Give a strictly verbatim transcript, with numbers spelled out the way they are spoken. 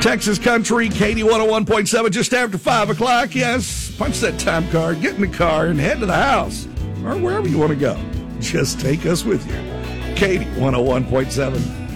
Texas Country, Katie one oh one point seven, just after five o'clock. Yes, punch that time card, get in the car, and head to the house or wherever you want to go. Just take us with you. Katie one oh one point seven.